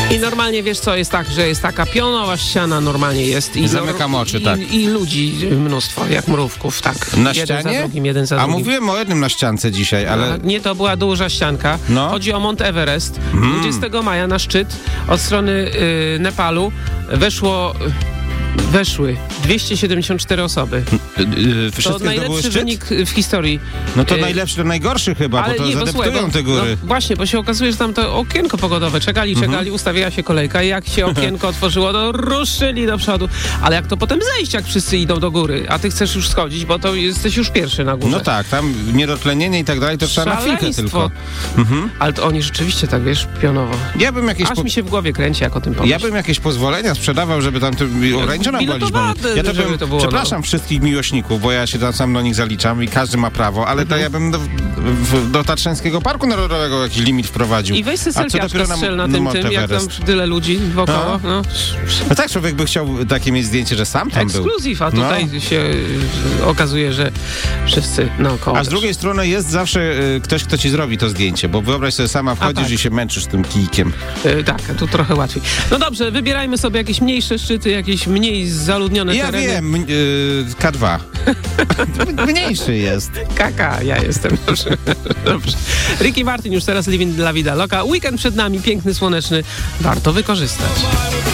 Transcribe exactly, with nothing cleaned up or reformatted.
I normalnie, wiesz co, jest tak, że jest taka pionowa ściana, normalnie jest. I Zamykam oczy, i, tak. I ludzi mnóstwo, jak mrówków, tak. Na jeden ścianie? za drugim, jeden za A drugim. mówiłem o jednym na ściance dzisiaj, ale... A, nie, to była duża ścianka. No. Chodzi o Mount Everest. Mm. dwudziestego maja na szczyt od strony y, Nepalu weszło... Weszły dwieście siedemdziesiąt cztery osoby. Yy, To wszystkie zdobyły najlepszy szczyt? wynik w historii. No to Y, najlepszy, to najgorszy chyba, Ale bo to nie, bo słuchaj, zadeptują bo, te góry. no właśnie, bo się okazuje, że tam to okienko pogodowe. Czekali, czekali, Mhm. ustawiła się kolejka i jak się okienko otworzyło, to ruszyli do przodu. Ale jak to potem zejść, jak wszyscy idą do góry, a ty chcesz już schodzić, bo to jesteś już pierwszy na górze. No tak, tam niedotlenienie i tak dalej, to trzeba na chwilkę Szaleństwo. tylko. Mhm. Ale to oni rzeczywiście tak, wiesz, pionowo. Ja bym jakieś... Aż Po... mi się w głowie kręci, jak o tym pomyśl. Ja bym jakieś pozwolenia sprzedawał, żeby tam to ograniczona była liczba. biletowane, Ja to żeby bym, to było, przepraszam wszystkich miłośników, bo ja się tam sam do nich zaliczam i każdy ma prawo, ale to ja bym do, w, do Tatrzańskiego Parku Narodowego jakiś limit wprowadził. I weź se A co selfiaczka dopiero na- strzel na na tym, Mount tym, jak tam Everest? tyle ludzi wokoło. No. No tak, człowiek by chciał takie mieć zdjęcie, że sam tam był. Ekskluzyw, a tutaj No. się y, okazuje, że wszyscy naokoło. A z drugiej strony jest zawsze y, ktoś, kto ci zrobi to zdjęcie, bo wyobraź sobie, sama wchodzisz tak. i się męczysz tym kijkiem. Y, tak, tu trochę łatwiej. No dobrze, wybierajmy sobie jakieś mniejsze szczyty, jakieś mniej zaludnione Ja tereny. wiem, y, K dwa. Mniejszy jest. Kaka, ja jestem. Dobrze. Dobrze. Ricky Martin już teraz Living La Vida Loca. Weekend przed nami, piękny, słoneczny. Warto wykorzystać.